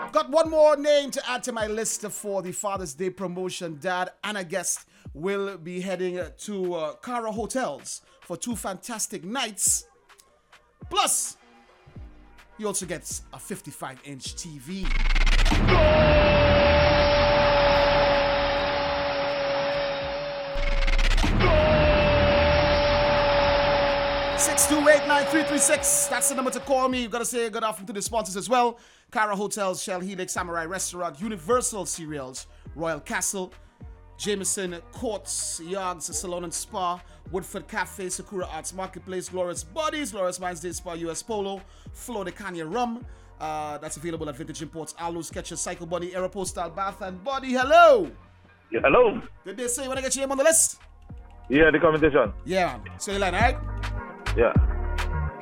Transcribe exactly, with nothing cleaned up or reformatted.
Got one more name to add to my list for the Father's Day promotion. Dad and a guest will be heading to uh, Cara Hotels for two fantastic nights. Plus, he also gets a fifty-five inch T V. six two eight nine three three six. That's the number to call me. You've got to say good afternoon to the sponsors as well. Cara Hotels, Shell Helix, Samurai Restaurant, Universal Cereals, Royal Castle, Jameson Courts, Yards Salon and Spa, Woodford Cafe, Sakura Arts Marketplace, Glorious Bodies, Glorious Minds Day Spa, U S Polo, Flor de Cana Rum. Uh, that's available at Vintage Imports, Alu, Skechers, Psycho Bunny, Aeropostal, Bath and Body. Hello. Yeah, hello. Good day, sir. You want to get your name on the list? Yeah, the commentation. Yeah. So you like, all right? Yeah.